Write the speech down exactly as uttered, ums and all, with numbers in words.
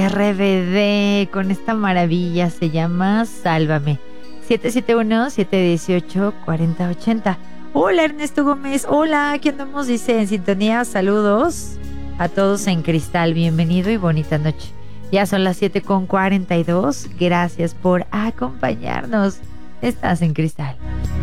R B D con esta maravilla, se llama Sálvame. siete siete uno, siete uno ocho, cuatro cero ocho cero. Hola Ernesto Gómez, hola, aquí andamos, dice en sintonía, saludos a todos en Cristal, bienvenido y bonita noche. Ya son las siete con cuarenta y dos, gracias por acompañarnos, estás en Cristal.